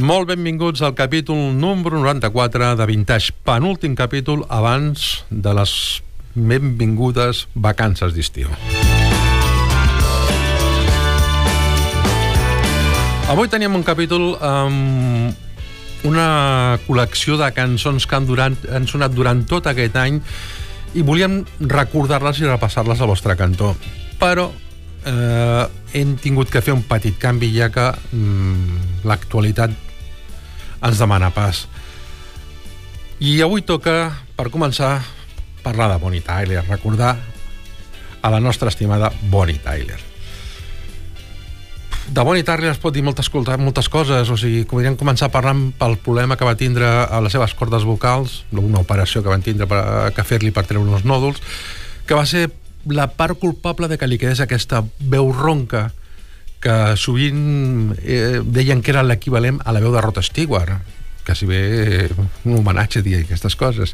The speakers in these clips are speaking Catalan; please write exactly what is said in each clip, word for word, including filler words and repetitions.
Molt benvinguts al capítol número noranta-quatre de Vintage, penúltim capítol abans de les benvingudes vacances d'estiu. Avui teníem un capítol amb una col·lecció de cançons que han, durant, han sonat durant tot aquest any i volíem recordar-les i repassar-les al vostre cantó. Però eh, hem tingut que fer un petit canvi, ja que mm, l'actualitat ens demana pas. I avui toca, per començar, parlar de Bonnie Tyler, recordar a la nostra estimada Bonnie Tyler. De Bonnie Tyler es pot dir moltes, moltes coses, o sigui, podríem començar parlant pel problema que va tindre a les seves cordes vocals, una operació que van tindre per, que fer-li per treure uns nòduls, que va ser la part culpable de que li quedés aquesta veu ronca que sovint eh, deien que era l'equivalent a la veu de Rod Stewart, que si bé eh, un homenatge dir aquestes coses.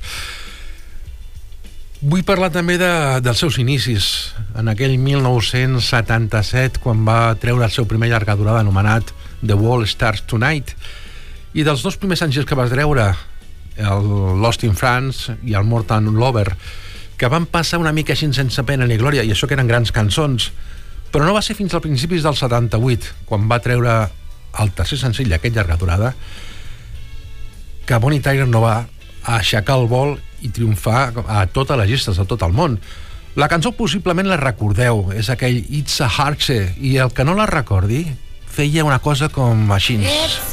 Vull parlar també de, dels seus inicis, en aquell mil nou-cents setanta-set, quan va treure el seu primer llarga durada anomenat The World Starts Tonight, i dels dos primers anys que va treure, el Lost in France i el Mortal Lover, que van passar una mica així sense pena ni glòria, i això que eren grans cançons, però no va ser fins als principis del setanta-vuit, quan va treure el tercer senzill d'aquest llarga durada, que Bonnie Tyler no va aixecar el vol i triomfar a totes les llistes de tot el món. La cançó possiblement la recordeu, és aquell It's a Heartse, i el que no la recordi feia una cosa com així.